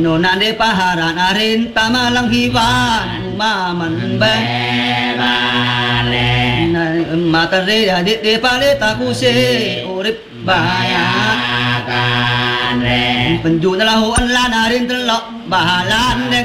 nona de pahara narin tamalang hiwan umaman be matare adit de pale takuse urip bayakan penjuna lahuan lanarin telok bahalan de